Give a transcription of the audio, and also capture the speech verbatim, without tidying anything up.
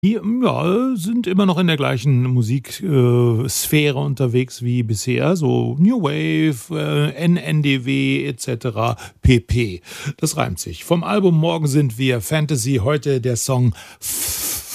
Die, hm, ja, sind immer noch in der gleichen Musiksphäre äh, Sphäre unterwegs wie bisher, so New Wave, äh, N N D W et cetera pp. Das reimt sich. Vom Album „Morgen sind wir Fantasy", heute der Song